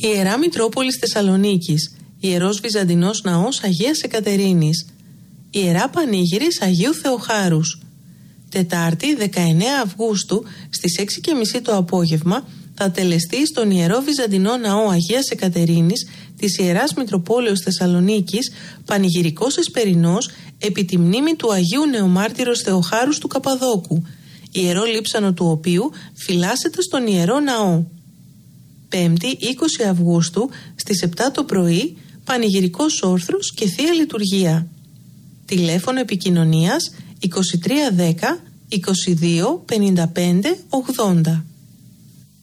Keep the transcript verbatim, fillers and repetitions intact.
Ιερά Μητρόπολης Θεσσαλονίκης, Ιερός Βυζαντινός Ναός Αγίας Εκατερίνης, Ιερά Πανήγυρης Αγίου Θεοχάρους. Τετάρτη δεκαεννέα Αυγούστου στις έξι και μισή το απόγευμα θα τελεστεί στον Ιερό Βυζαντινό Ναό Αγίας Εκατερίνης της Ιεράς Μητροπόλεως Θεσσαλονίκης πανηγυρικός εσπερινός επί τη μνήμη του Αγίου Νεομάρτυρος Θεοχάρους του Καπαδόκου, ιερό λείψανο του οποίου φυλάσσεται στον Ιερό Ναό. Πέμπτη είκοσι Αυγούστου στις επτά το πρωί πανηγυρικός όρθρος και Θεία Λειτουργία. Τηλέφωνο επικοινωνίας είκοσι τρία δέκα είκοσι δύο πενήντα πέντε ογδόντα.